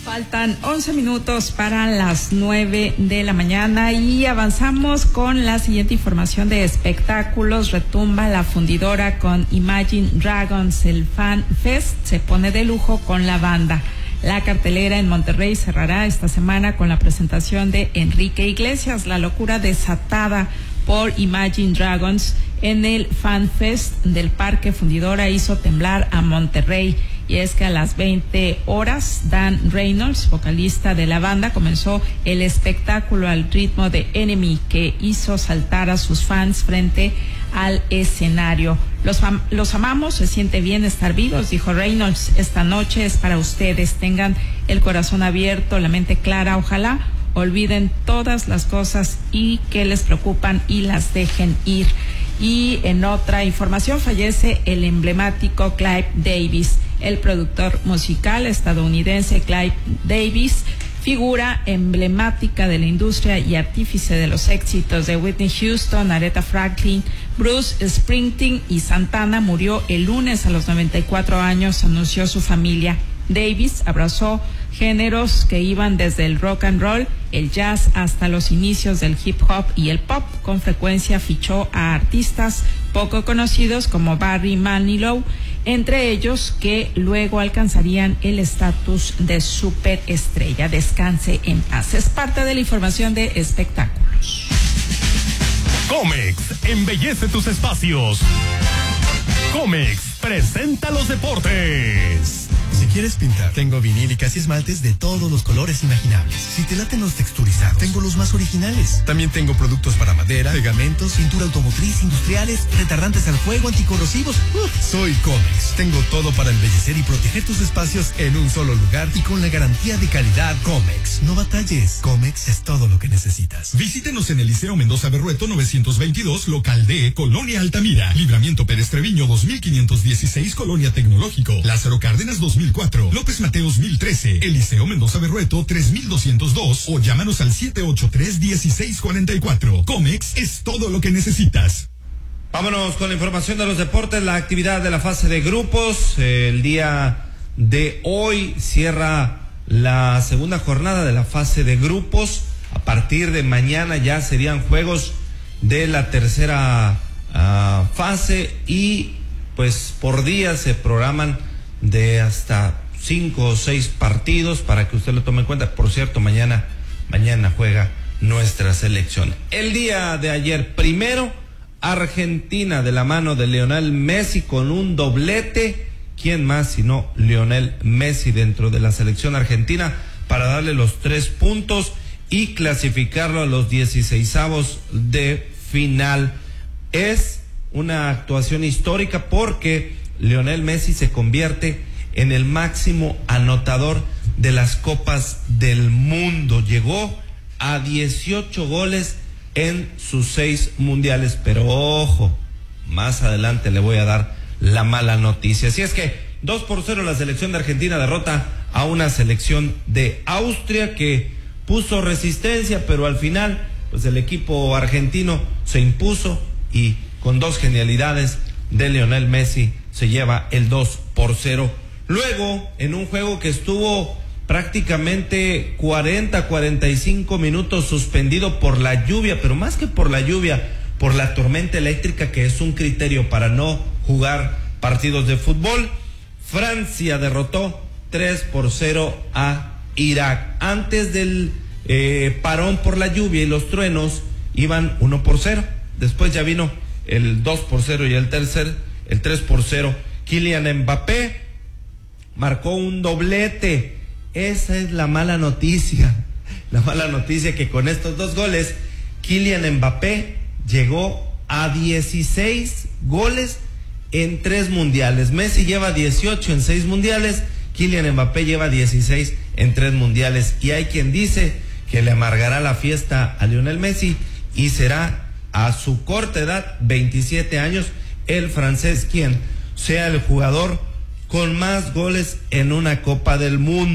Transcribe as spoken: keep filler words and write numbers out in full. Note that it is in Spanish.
Faltan once minutos para las nueve de la mañana y avanzamos con la siguiente información de espectáculos. Retumba la fundidora con Imagine Dragons. El Fan Fest se pone de lujo con la banda. La cartelera en Monterrey cerrará esta semana con la presentación de Enrique Iglesias. La locura desatada por Imagine Dragons en el Fan Fest del Parque Fundidora hizo temblar a Monterrey. Y es que a las veinte horas, Dan Reynolds, vocalista de la banda, comenzó el espectáculo al ritmo de Enemy, que hizo saltar a sus fans frente al escenario. Los, los amamos, se siente bien estar vivos, dijo Reynolds. Esta noche es para ustedes, tengan el corazón abierto, la mente clara, ojalá olviden todas las cosas y que les preocupan y las dejen ir. Y en otra información, fallece el emblemático Clive Davis. El productor musical estadounidense Clive Davis, figura emblemática de la industria y artífice de los éxitos de Whitney Houston, Aretha Franklin, Bruce Springsteen y Santana, murió el lunes a los noventa y cuatro años, anunció su familia. Davis abrazó géneros que iban desde el rock and roll, el jazz, hasta los inicios del hip hop y el pop. Con frecuencia fichó a artistas poco conocidos como Barry Manilow, entre ellos que luego alcanzarían el estatus de superestrella. Descanse en paz. Es parte de la información de espectáculos. Comex embellece tus espacios. Comex presenta los deportes. Si quieres pintar, tengo vinílicas y esmaltes de todos los colores imaginables. Si te laten los texturizados, tengo los más originales. También tengo productos para madera, pegamentos, pintura automotriz, industriales, retardantes al fuego, anticorrosivos. Uf, soy Comex. Tengo todo para embellecer y proteger tus espacios en un solo lugar y con la garantía de calidad Comex. No batalles. Comex es todo lo que necesitas. Visítenos en el Liceo Mendoza Berrueto novecientos veintidós, local D, Colonia Altamira. Libramiento Pérez Treviño dos mil quinientos dieciséis, Colonia Tecnológico. Lázaro Cárdenas dos mil cuatro, López Mateos mil trece, Eliseo Mendoza Berrueto tres mil doscientos dos o llámanos al siete ocho tres, dieciséis cuarenta y cuatro. Comex es todo lo que necesitas. Vámonos con la información de los deportes. La actividad de la fase de grupos, el día de hoy cierra la segunda jornada de la fase de grupos. A partir de mañana ya serían juegos de la tercera uh, fase y pues por día se programan de hasta cinco o seis partidos para que usted lo tome en cuenta. Por cierto, mañana, mañana juega nuestra selección. El día de ayer, primero, Argentina de la mano de Lionel Messi con un doblete. ¿Quién más sino Lionel Messi dentro de la selección argentina para darle los tres puntos y clasificarlo a los dieciseisavos de final? Es una actuación histórica porque Lionel Messi se convierte en el máximo anotador de las Copas del Mundo. Llegó a dieciocho goles en sus seis mundiales, pero ojo, más adelante le voy a dar la mala noticia. Así es que dos por cero la selección de Argentina derrota a una selección de Austria que puso resistencia, pero al final pues el equipo argentino se impuso y con dos genialidades de Lionel Messi se lleva el dos por cero. Luego, en un juego que estuvo prácticamente cuarenta, cuarenta y cinco minutos suspendido por la lluvia, pero más que por la lluvia, por la tormenta eléctrica, que es un criterio para no jugar partidos de fútbol, Francia derrotó tres por cero a Irak. Antes del eh, parón por la lluvia y los truenos, iban uno por cero. Después ya vino el dos por cero y el tercer, el tres por cero. Kylian Mbappé marcó un doblete. Esa es la mala noticia. La mala noticia que con estos dos goles, Kylian Mbappé llegó a dieciséis goles en tres mundiales. Messi lleva dieciocho en seis mundiales, Kylian Mbappé lleva dieciséis en tres mundiales. Y hay quien dice que le amargará la fiesta a Lionel Messi y será a su corta edad, veintisiete años, el francés quien sea el jugador con más goles en una Copa del Mundo.